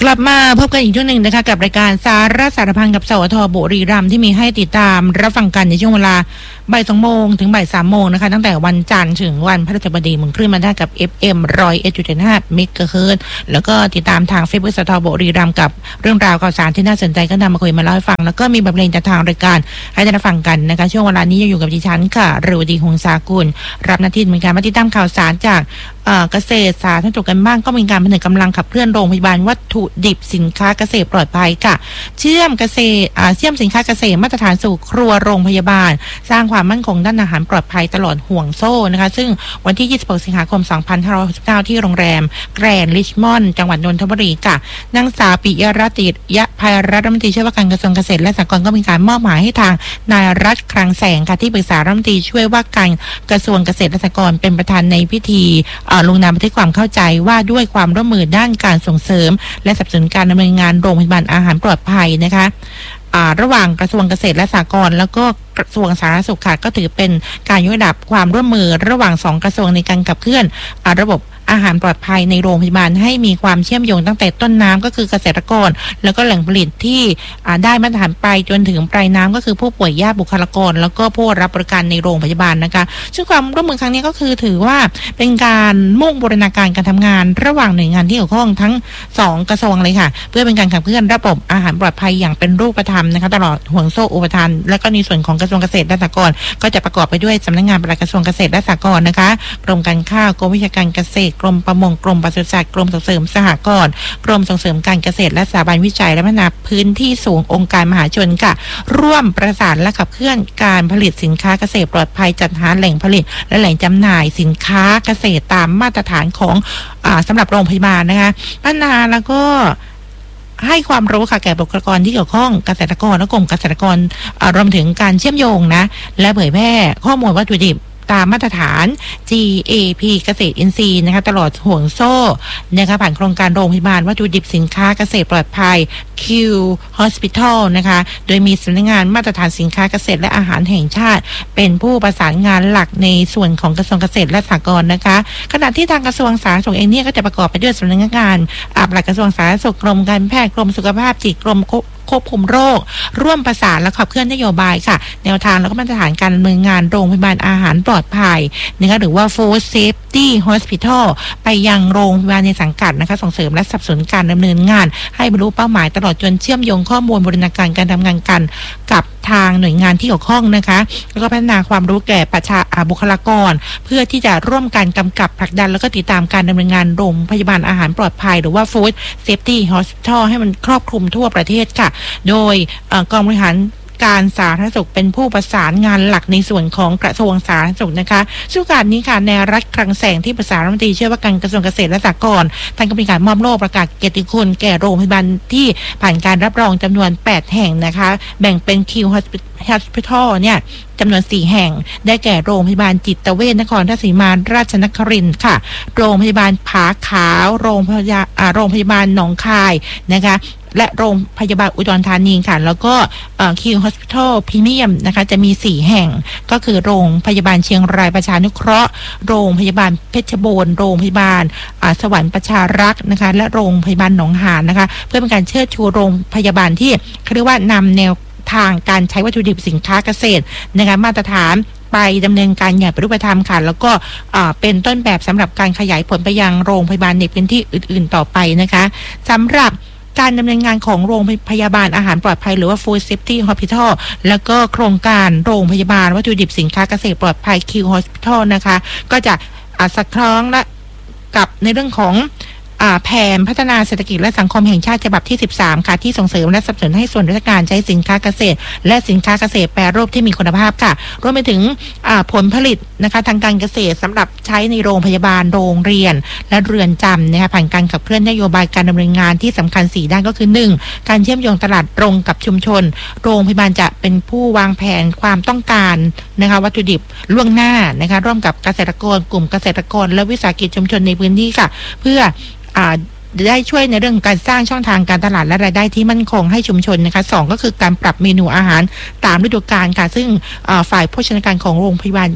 กลับมาพบกันอีกช่วงหนึ่งนะคะกับรายการสาระสารพันกับสวทบุรีรัมย์ที่มีให้ติดตามรับฟังกันในช่วงเวลาบ่าย2 โมงถึงบ่าย3 โมงนะคะตั้งแต่วันจันทร์ถึงวันพฤหัสบดีมึงคลื่นมาได้กับ FM 101.5 เมกะเฮิรตซ์แล้วก็ติดตามทาง Facebook สวทบุรีรัมย์กับเรื่องราวข่าวสารที่น่าสนใจก็นำมาคุยมาเล่าให้ฟังแล้วก็มีบทเพลงจากทางรายการให้ได้ฟังกันนะคะช่วงเวลานี้อยู่กับดิฉันค่ะเรวดีหงสากุลรับหน้าที่ในการมาติดตามข่าวสารจากเกษตรสาธารณสุขกันบ้างก็มีการผนึกกำลังขับเคลื่อนโรงพยาบาลวัตถุดิบสินค้าเกษตรปลอดภัยค่ะเชื่อมสินค้าเกษตรมาตรฐานสู่ครัวโรงพยาบาลสร้างความมั่นคงด้านอาหารปลอดภัยตลอดห่วงโซ่นะคะซึ่งวันที่26 สิงหาคม 2569ที่โรงแรมแกรนด์ริชมอนด์จังหวัดนนทบุรีค่ะนางสาวปิยรัตน์ยะภัยรัฐมนตรีช่วยว่าการกระทรวงเกษตรและสหกรณ์ก็มีการมอบหมายให้ทางนายรัฐคลังแสงค่ะที่ปรึกษารัฐมนตรีช่วยว่าการกระทรวงเกษตรและสหกรณ์เป็นประธานในพิธีลงนามบันทึกความเข้าใจว่าด้วยความร่วมมือด้านการส่งเสริมและสนับสนุนการดำเนินงานโรงพยาบาลอาหารปลอดภัยนะคะระหว่างกระทรวงเกษตรและสหกรณ์แล้วก็กระทรวงสาธารณสุขค่ะก็ถือเป็นการยกระดับความร่วมมือระหว่าง2กระทรวงในการขับเคลื่อนระบบอาหารปลอดภัยในโรงพยาบาลให้มีความเชื่อมโยงตั้งแต่ต้นน้ำก็คือเกษตรกรแล้วก็แหล่งผลิตที่ได้มาตรฐานไปจนถึงปลายน้ำก็คือผู้ป่วยญาติบุคลากรแล้วก็ผู้รับบริการในโรงพยาบาลนะคะซึ่งความร่วมมือครั้งนี้ก็คือถือว่าเป็นการมุ่งบูรณาการการทำงานระหว่างหน่วยงานที่เกี่ยวข้องทั้ง2กระทรวงเลยค่ะเพื่อเป็นการขับเคลื่อนระบบอาหารปลอดภัยอย่างเป็นรูปธรรมนะคะตลอดห่วงโซ่อุปทานและก็ในส่วนของกระทรวงเกษตรและสหกรณ์ก็จะประกอบไปด้วยสำนักงานปลัดกระทรวงเกษตรและสหกรณ์นะคะกรมการข้าวกรมวิชาการเกษตรกรมประมงกรมปศุสัตว์กรมส่งเสริมสหกรณ์กรมส่งเสริมการเกษตรและสถาบันวิจัยและพัฒนาพื้นที่สูงองค์การมหาชนค่ะร่วมประสานและขับเคลื่อนการผลิตสินค้าเกษตรปลอดภัยจัดหาแหล่งผลิตและแหล่งจำหน่ายสินค้าเกษตรตามมาตรฐานของสำหรับโรงพยาบาลนะคะพัฒนาแล้วก็ให้ความรู้ค่ะแก่บุคลากรที่เกี่ยวข้องเกษตรกรและกลุ่มเกษตรกรรวมถึงการเชื่อมโยงนะและเผยแพร่ข้อมูลวัตถุดิบตามมาตรฐาน GAP เกษตรอินทรีย์นะคะตลอดห่วงโซ่นะคะผ่านโครงการโรงพยาบาลวัตถุดิบสินค้าเกษตรปลอดภัย Q Hospital นะคะโดยมีสำนักงานมาตรฐานสินค้าเกษตรและอาหารแห่งชาติเป็นผู้ประสานงานหลักในส่วนของกระทรวงเกษตรและสหกรณ์นะคะขณะที่ทางกระทรวงสาธารณสุขเองเนี่ยก็จะประกอบไปด้วยสำนักงานปลัดกระทรวงสาธารณสุขกรมการแพทย์กรมสุขภาพจิตกรมควบคุมโรคร่วมประสานและขับเคลื่อนนโยบายค่ะแนวทางและก็มาตรฐานการดำเนินงานโรงพยาบาลอาหารปลอดภัยนะคะหรือว่า Food Safety Hospital ไปยังโรงพยาบาลในสังกัดนะคะส่งเสริมและสนับสนุนการดำเนินงานให้บรรลุเป้าหมายตลอดจนเชื่อมโยงข้อมูลบูรณาการการทำงานกันกับทางหน่วยงานที่เกี่ยวข้องนะคะแล้วก็พัฒนาความรู้แก่บุคลากรเพื่อที่จะร่วมกันกำกับผลักดันแล้วก็ติดตามการดำเนินงานโรงพยาบาลอาหารปลอดภัยหรือว่า Food Safety Hospital ให้มันครอบคลุมทั่วประเทศค่ะโดยกองบริหารการสาธารณสุขเป็นผู้ประสานงานหลักในส่วนของกระทรวงสาธารณสุขนะคะซึ่งการนี้ค่ะนายรัฐคลังแสงที่ปรึกษารัฐมนตรีช่วยว่าการกระทรวงเกษตรและสหกรณ์ท่านก็มีการมอบโล่ประกาศเกียรติคุณแก่โรงพยาบาลที่ผ่านการรับรองจำนวน8แห่งนะคะแบ่งเป็น Q Hospital เนี่ยจำนวน4แห่งได้แก่โรงพยาบาลจิตเวชนครราชสีมาราชนครินทร์ค่ะโรงพยาบาลผาขาวโรงพยาบาลหนองคายนะคะและโรงพยาบาลอุดรธานีค่ะแล้วก็Q Hospital Premium นะคะจะมี4แห่งก็คือโรงพยาบาลเชียงรายประชานุเคราะห์โรงพยาบาลเพชรบูรณ์โรงพยาบาลสวรรค์ประชารักษ์นะคะและโรงพยาบาลหนองหานนะคะเพื่อเป็นการเชิดชูโรงพยาบาลที่เขาเรียกว่านำแนวทางการใช้วัตถุดิบสินค้าเกษตรนะคะมาตรฐานไปดำเนินการอย่างเป็นรูปธรรมค่ะแล้วก็เป็นต้นแบบสำหรับการขยายผลไปยังโรงพยาบาลในพื้นที่อื่นๆต่อไปนะคะสำหรับการดำเนินงานของโรงพยาบาลอาหารปลอดภัยหรือว่า Food Safety Hospital แล้วก็โครงการโรงพยาบาลวัตถุดิบสินค้าเกษตรปลอดภัย Q Hospital นะคะก็จะสอดคล้องและกับในเรื่องของแผนพัฒนาเศรษฐกิจและสังคมแห่งชาติฉบับที่13ค่ะที่ส่งเสริมและสนับสนุนให้ส่วนราชการใช้สินค้าเกษตรและสินค้าเกษตรแปรรูปที่มีคุณภาพค่ะรวมไปถึงผลผลิตนะคะทางการเกษตรสำหรับใช้ในโรงพยาบาลโรงเรียนและเรือนจำนะคะผ่านการขับเคลื่อนนโยบายการดำเนินงานที่สำคัญ4ด้านก็คือ 1. การเชื่อมโยงตลาดตรงกับชุมชนโรงพยาบาลจะเป็นผู้วางแผนความต้องการนะคะวัตถุดิบล่วงหน้านะคะร่วมกับเกษตรกรกลุ่มเกษตรกรและวิสาหกิจชุมชนในพื้นที่ค่ะเพื่อได้ช่วยในเรื่องการสร้างช่องทางการตลาดและรายได้ที่มั่นคงให้ชุมชนนะคะ2ก็คือการปรับเมนูอาหารตามฤดูกาลค่ะซึ่งฝ่ายโภชนาการของโรงพยาบาล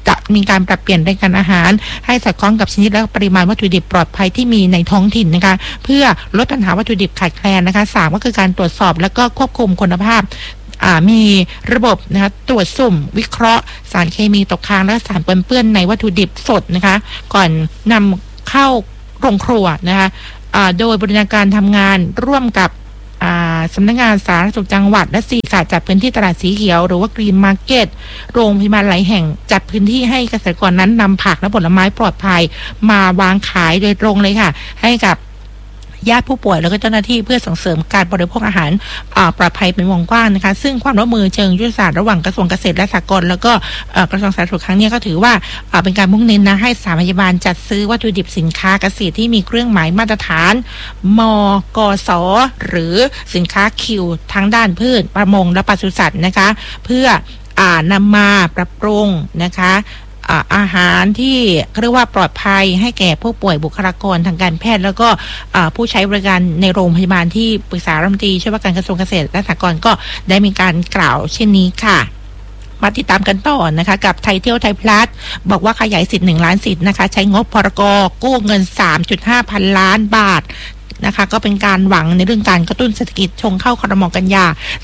จะมีการปรับเปลี่ยนรายการอาหารให้สอดคล้องกับชนิดและปริมาณวัตถุดิบปลอดภัยที่มีในท้องถิ่นนะคะเพื่อลดปัญหาวัตถุดิบขาดแคลนนะคะ3ก็คือการตรวจสอบและก็ควบคุมคุณภาพมีระบบนะคะตรวจสุ่มวิเคราะห์สารเคมีตกค้างและสารปนเปื้อนในวัตถุดิบสดนะคะก่อนนำเข้าโรงครัวนะคะโดยบริการทำงานร่วมกับสำนักงานสาธารณสุขจังหวัดและ4ค่ะจัดพื้นที่ตลาดสีเขียวหรือว่ากรีนมาร์เก็ตโรงพยาบาลหลายแห่งจัดพื้นที่ให้เกษตรกรนั้นนำผักและผลไม้ปลอดภัยมาวางขายโดยตรงเลยค่ะให้กับญาติผู้ป่วยแล้วก็เจ้าหน้าที่เพื่อส่งเสริมการบริโภคอาหารปลอดภัยเป็นวงกว้างนะคะซึ่งความร่วมมือเชิงยุทธศาสตร์ระหว่างกระทรวงเกษตรและสหกรณ์แล้วก็กระทรวงสาธารณสุขครั้งนี้ก็ถือว่าเป็นการมุ่งเน้นนะให้สถานพยาบาลจัดซื้อวัตถุดิบสินค้าเกษตรที่มีเครื่องหมายมาตรฐานมกสหรือสินค้าคิวทั้งด้านพืชประมงและปศุสัตว์นะคะเพื่อนำมาปรับปรุงนะคะอาหารที่เรียกว่าปลอดภัยให้แก่ผู้ป่วยบุคลากรทางการแพทย์แล้วก็ผู้ใช้บริการในโรงพยาบาลที่ปรึกษารัฐมนตรีช่วยว่าการกระทรวงเกษตรและสหกรณ์ก็ได้มีการกล่าวเช่นนี้ค่ะมาติดตามกันต่อนะคะกับไทยเที่ยวไทยพลัสบอกว่าขยายสิทธิ์1ล้านสิทธิ์นะคะใช้งบพรก.กู้เงิน 3.5 พันล้านบาทนะคะก็เป็นการหวังในเรื่องการกระตุ้นเศรษฐกิจชงเข้าครม.กันยา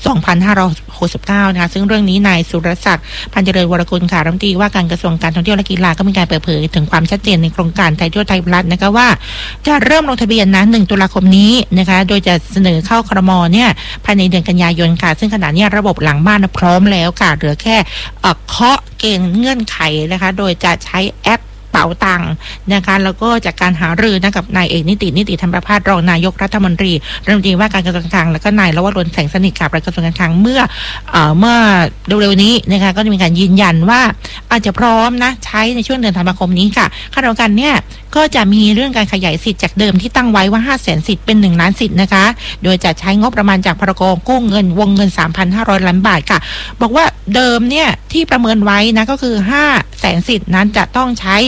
2569 นะคะซึ่งเรื่องนี้นายสุรศักดิ์พันเจริญวรกุลค่ะรัฐมนตรีว่าการกระทรวงการท่องเที่ยวและกีฬาก็มีการเปิดเผยถึงความชัดเจนในโครงการไทยเที่ยวไทยพลัสนะคะว่าจะเริ่มลงทะเบียนนะ1 ตุลาคมนี้นะคะโดยจะเสนอเข้าครม.เนี่ยภายในเดือนกันยายนค่ะซึ่งขณะนี้ระบบหลังบ้านพร้อมแล้วค่ะเหลือแค่เคาะเกณฑ์เงื่อนไขนะคะโดยจะใช้แอปเป๋าตังค์นะคะแล้วก็จากการหารือนะกับนายเอกนิติธรรมประภาสรองนายกรัฐมนตรีรัฐมนตรีว่าการกระทรวงการคลังแล้วก็นายลวรนแสงสนิทค่ะประหลัดกระทรวงการคลังเมื่อเร็วๆนี้นะคะก็จะมีการยืนยันว่าอาจจะพร้อมนะใช้ในช่วงเดือนธันวาคมนี้ค่ะขณะเดียวกันเนี่ยก็จะมีเรื่องการขยายสิทธิ์จากเดิมที่ตั้งไว้ว่า 500,000 สิทธิ์เป็น1ล้านสิทธิ์นะคะโดยจะใช้งบประมาณจากพรก.กู้เงินวงเงิน 3,500 ล้านบาทค่ะบอกว่าเดิมเนี่ยที่ประเมินไว้นะก็คือ 500,000 สิทธิ์นั้นจะต้องใช้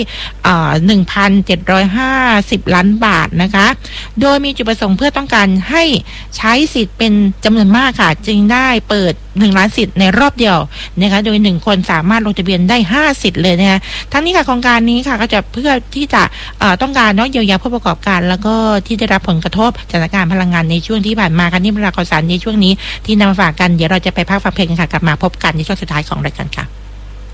1,750 ล้านบาทนะคะโดยมีจุดประสงค์เพื่อต้องการให้ใช้สิทธิ์เป็นจำนวนมากค่ะจึงได้เปิด1ล้านสิทธิ์ในรอบเดียวนะคะโดย1คนสามารถลงทะเบียนได้5สิทธิ์เลยนะคะทั้งนี้ค่ะโครงการนี้ค่ะก็จะเพื่อที่จะต้องการเยียวยาผู้ประกอบการแล้วก็ที่ได้รับผลกระทบจากสถานการณ์พลังงานในช่วงที่ผ่านมาค่ะนี่เป็นข่าวสารในช่วงนี้ที่นำมาฝากกันเดี๋ยวเราจะไปพักฟังเพลงกันค่ะกลับมาพบกันในช่วงสุดท้ายของรายการค่ะ